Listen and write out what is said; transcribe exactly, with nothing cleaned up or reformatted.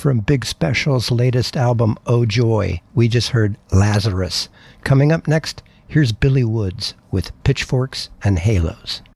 from Big Special's latest album, Oh Joy. We just heard Lazarus. Coming up next, here's Billy Woods with Pitchforks and Halos.